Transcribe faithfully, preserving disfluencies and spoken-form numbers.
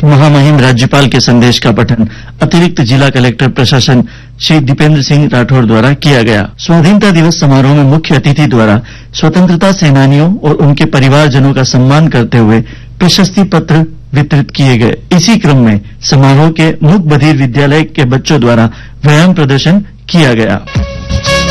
महामहिम राज्यपाल के संदेश का पठन अतिरिक्त जिला कलेक्टर प्रशासन श्री दीपेंद्र सिंह राठौर द्वारा किया गया। स्वाधीनता दिवस समारोह में मुख्य अतिथि द्वारा स्वतंत्रता सेनानियों और उनके परिवारजनों का सम्मान करते हुए प्रशस्ति पत्र वितरित किए गए। इसी क्रम में समारोह के मूक बधिर विद्यालय के बच्चों द्वारा व्यायाम प्रदर्शन किया गया।